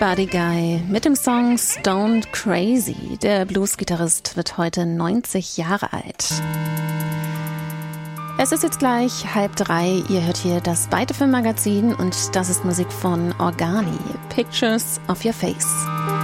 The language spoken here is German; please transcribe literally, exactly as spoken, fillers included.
Buddy Guy mit dem Song Stoned Crazy. Der Bluesgitarrist wird heute neunzig Jahre alt. Es ist jetzt gleich halb drei. Ihr hört hier das Byte F M Magazin und das ist Musik von Organi. Pictures of Your Face.